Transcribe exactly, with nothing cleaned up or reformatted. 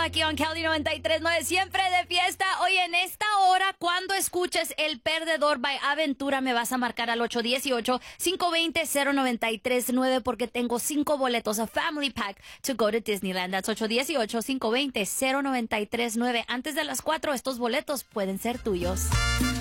aquí en Cali noventa y tres punto nueve, siempre de fiesta. Hoy en esta hora, cuando escuches El Perdedor by Aventura, me vas a marcar al ocho uno ocho, cinco dos cero, cero nueve tres nueve porque tengo cinco boletos a Family Pack to go to Disneyland. That's ocho uno ocho, cinco dos cero, cero nueve tres nueve. Antes de las cuatro, estos boletos pueden ser tuyos.